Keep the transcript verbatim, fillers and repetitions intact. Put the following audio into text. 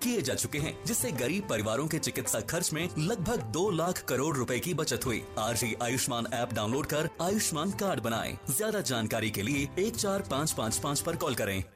किए जा चुके हैं, जिससे गरीब परिवारों के चिकित्सा खर्च में लगभग दो लाख करोड़ रुपए की बचत हुई। आज ही आयुष्मान ऐप डाउनलोड कर आयुष्मान कार्ड बनाएं। ज्यादा जानकारी के लिए एक चार पाँच पाँच पाँच पर कॉल करें।